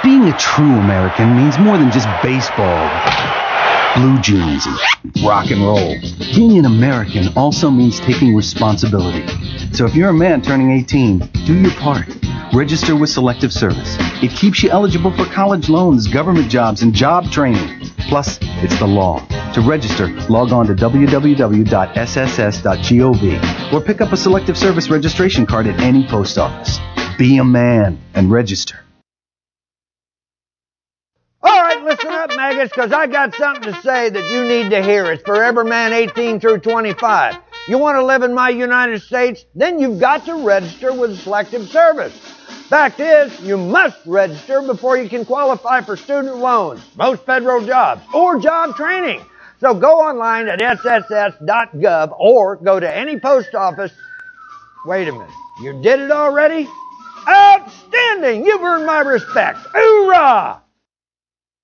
Being a true American means more than just baseball, blue jeans, and rock and roll. Being an American also means taking responsibility. So if you're a man turning 18, do your part. Register with Selective Service. It keeps you eligible for college loans, government jobs, and job training. Plus, it's the law. To register, log on to www.sss.gov or pick up a Selective Service registration card at any post office. Be a man and register. All right, listen up, maggots, because I got something to say that you need to hear. It's for every man 18 through 25. You want to live in my United States? Then you've got to register with Selective Service. Fact is, you must register before you can qualify for student loans, most federal jobs, or job training. So go online at sss.gov or go to any post office. Wait a minute, you did it already? Outstanding! You've earned my respect. Hoorah!